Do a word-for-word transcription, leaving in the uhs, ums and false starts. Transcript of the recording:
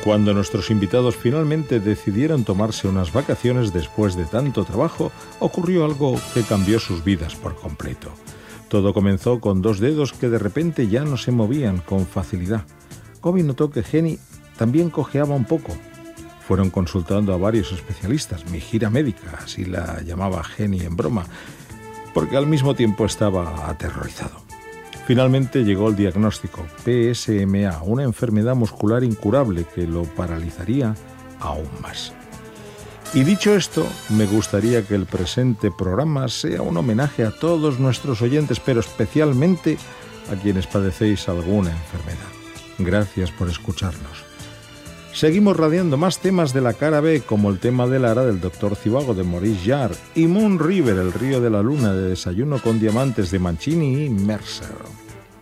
Cuando nuestros invitados finalmente decidieron tomarse unas vacaciones después de tanto trabajo, ocurrió algo que cambió sus vidas por completo. Todo comenzó con dos dedos que de repente ya no se movían con facilidad. Kobe notó que Jenny también cojeaba un poco. Fueron consultando a varios especialistas, mi gira médica, así la llamaba Jenny en broma, porque al mismo tiempo estaba aterrorizado. Finalmente llegó el diagnóstico, P S M A, una enfermedad muscular incurable que lo paralizaría aún más. Y dicho esto, me gustaría que el presente programa sea un homenaje a todos nuestros oyentes, pero especialmente a quienes padecéis alguna enfermedad. Gracias por escucharnos. Seguimos radiando más temas de la cara B, como el tema de Lara del doctor Zivago de Maurice Jarre y Moon River, el río de la luna de Desayuno con diamantes de Mancini y Mercer.